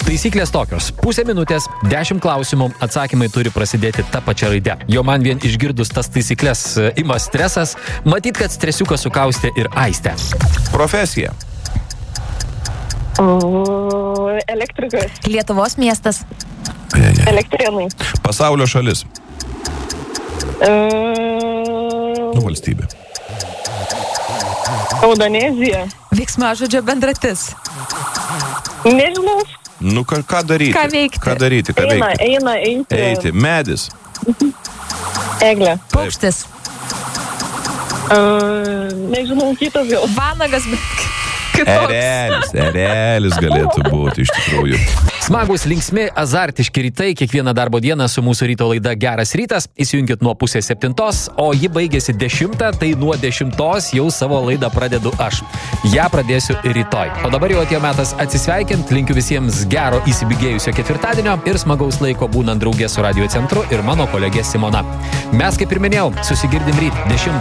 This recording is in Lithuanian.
Taisyklės tokios. Pusę minutės, 10 klausimų, atsakymai turi prasidėti tą pačią raidę. Jo man vien išgirdus tas taisyklės ima stresas, matyt, kad stresiuką sukaustė ir Aistė. Profesija. Elektrikas. Lietuvos miestas. Elektrėnai. Pasaulio šalis. Valstybė. Indonezija. Veiksmažodžio bendratis. Nežinau. Ką daryti? Ką veikti? Ką daryti? Ką veikti? Eiti. Medis. Eglė. Paukštis. Nežinau, kitas gal. Vanagas, bet Erelis galėtų būti iš tikrųjų. Smagus, linksmi, azartiški rytai kiekvieną darbo dieną su mūsų ryto laida Geras rytas. Įsijunkit nuo 6:30, o ji baigėsi 10, tai nuo 10 jau savo laidą pradedu aš. Ja pradėsiu rytoj. O dabar jau atėjo metas atsisveikint, linkiu visiems gero įsibėgėjusio ketvirtadienio ir smagaus laiko būnant draugė su Radio Centru ir mano kolegė Simona. Mes, kaip ir minėjau, susigirdim ryt 10.